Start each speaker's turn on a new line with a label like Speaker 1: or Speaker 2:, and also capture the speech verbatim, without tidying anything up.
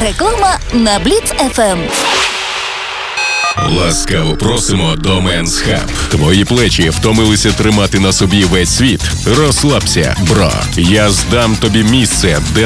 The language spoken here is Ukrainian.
Speaker 1: Реклама на Бліц еф ем.
Speaker 2: Ласкаво просимо до Men's Hub. Твої плечі втомилися тримати на собі весь світ? Розслабся, бро. Я здам тобі місце, де